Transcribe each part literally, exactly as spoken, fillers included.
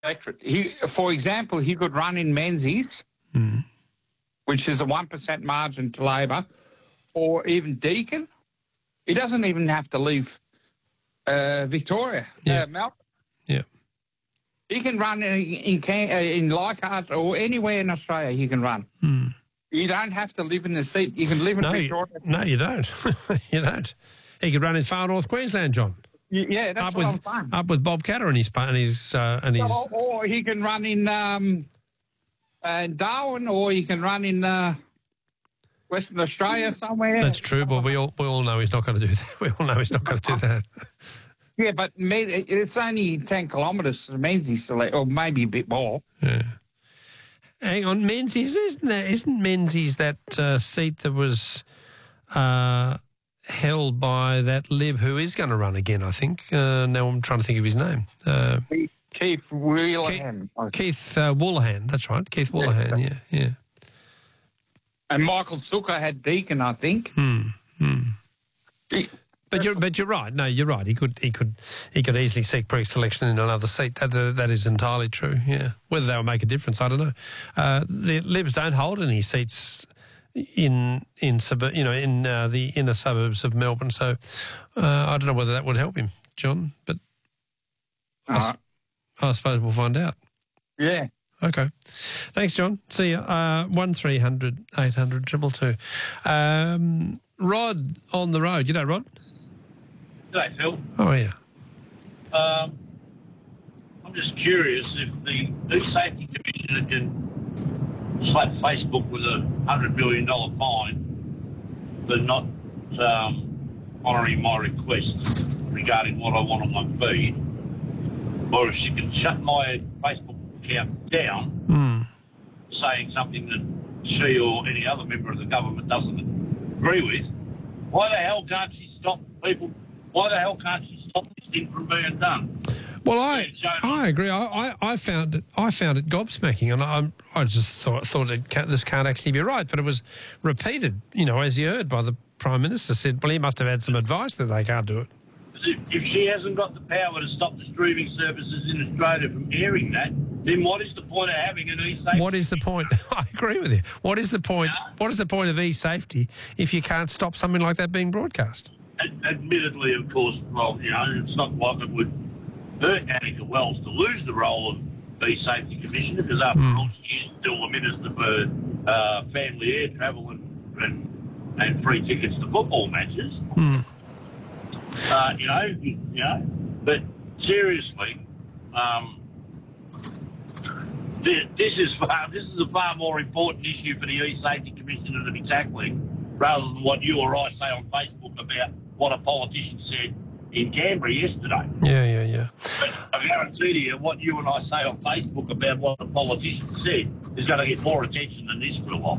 electorate. He, for example, he could run in Menzies, mm. which is a one percent margin to Labor, or even Deakin. He doesn't even have to leave uh, Victoria, yeah. uh, Melbourne. Yeah. He can run in in, Can- uh, in Leichhardt or anywhere in Australia. He can run. Mm. You don't have to live in the seat. You can live in no, Victoria. You, no, you don't. you don't. He could run in far north Queensland, John. Yeah, that's up what with, I'm saying. Up with Bob Catter and his and his uh, and his. Or, or he can run in um, uh, Darwin, or he can run in uh, Western Australia somewhere. That's true, but we all we all know he's not going to do that. We all know he's not going to do that. Yeah, but it's only ten kilometres to Menzies, or maybe a bit more. Yeah. Hang on, Menzies, isn't that, isn't Menzies that uh, seat that was uh, held by that Lib who is going to run again, I think? Uh, now I'm trying to think of his name. Uh, Keith Woollahan. Keith, Keith uh, Woollahan, that's right. Keith Woollahan, yeah, yeah. yeah. And Michael Zucker had Deakin, I think. Hmm, hmm. He, But you're, but you're right. No, you're right. He could, he could, he could easily seek pre-selection in another seat. That, uh, that is entirely true. Yeah. Whether that will make a difference, I don't know. Uh, the Libs don't hold any seats in in suburb, you know, in uh, the inner suburbs of Melbourne. So uh, I don't know whether that would help him, John. But uh, I, I suppose we'll find out. Yeah. Okay. Thanks, John. See you. Uh, one three hundred eight hundred two two two. Um, Rod on the road. You know, Rod. G'day, Phil. Oh, yeah. Um, I'm just curious if the East Safety Commissioner can slap Facebook with a one hundred million dollars fine for not um, honouring my request regarding what I want on my feed, or if she can shut my Facebook account down, Mm. saying something that she or any other member of the government doesn't agree with. Why the hell can't she stop people... Why the hell can't she stop this thing from being done? Well, I I agree. I, I, I found it I found it gobsmacking, and I I just thought thought it can't, this can't actually be right. But it was repeated, you know, as you heard by the Prime Minister said. Well, he must have had some advice that they can't do it. If, if she hasn't got the power to stop the streaming services in Australia from airing that, then what is the point of having an e-safety? What is the point? I agree with you. What is the point? No. What is the point of e-safety if you can't stop something like that being broadcast? Admittedly, of course, well, you know, it's not like it would hurt Annika Wells to lose the role of the Safety Commissioner, because after mm. all, she is still the Minister for uh, Family Air Travel and, and and free tickets to football matches. Mm. Uh, you know, you, you know, but seriously, um, th this is far, this is a far more important issue for the E-Safety Commissioner to be tackling, rather than what you or I say on Facebook about what a politician said in Canberra yesterday. Yeah, yeah, yeah. But I guarantee to you, what you and I say on Facebook about what a politician said is going to get more attention than this will.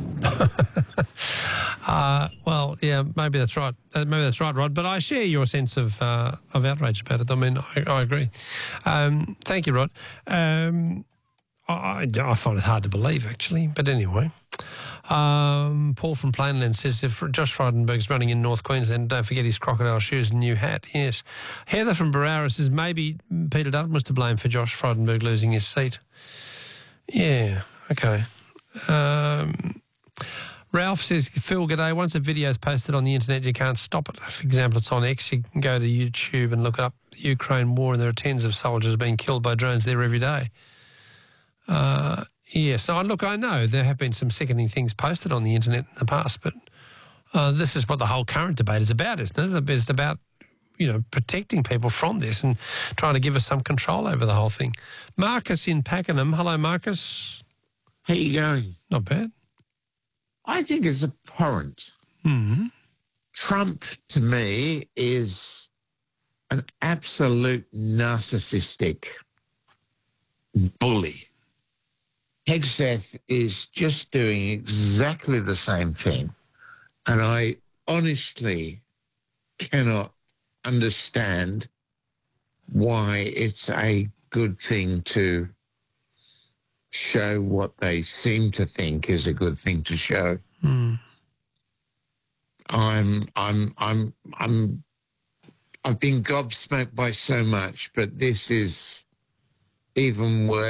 uh, well, yeah, maybe that's right. Uh, maybe that's right, Rod. But I share your sense of uh, of outrage about it. I mean, I, I agree. Um, thank you, Rod. Um, I, I find it hard to believe, actually. But anyway. Um, Paul from Plainland says if Josh Frydenberg's running in North Queensland, don't forget his crocodile shoes and new hat. Yes. Heather from Barara says maybe Peter Dutton was to blame for Josh Frydenberg losing his seat. Yeah, okay. Um, Ralph says, Phil, g'day. Once a video is posted on the internet, you can't stop it. For example, it's on X. You can go to YouTube and look up the Ukraine war, and there are tens of soldiers being killed by drones there every day. Uh... Yes, I look, I know there have been some sickening things posted on the internet in the past, but uh, this is what the whole current debate is about, isn't it? It's about, you know, protecting people from this and trying to give us some control over the whole thing. Marcus in Pakenham. Hello, Marcus. How you going? Not bad. I think it's abhorrent. Mm-hmm. Trump, to me, is an absolute narcissistic bully. Hegseth is just doing exactly the same thing. And I honestly cannot understand why it's a good thing to show what they seem to think is a good thing to show. Mm. I'm, I'm, I'm, I'm, I've been gobsmacked by so much, but this is even worse.